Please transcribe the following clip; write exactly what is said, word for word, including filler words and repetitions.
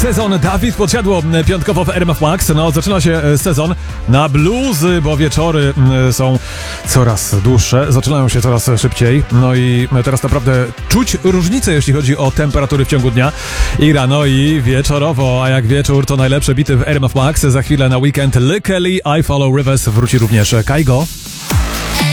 Sezon Dawid Podsiadło piątkowo w R M F Max. No, zaczyna się sezon na bluzy, bo wieczory są coraz dłuższe, zaczynają się coraz szybciej. No i teraz naprawdę czuć różnicę, jeśli chodzi o temperatury w ciągu dnia i rano, i wieczorowo. A jak wieczór, to najlepsze bity w R M F Max. Za chwilę na weekend Lee Kelly, I Follow Rivers wróci również Kaigo.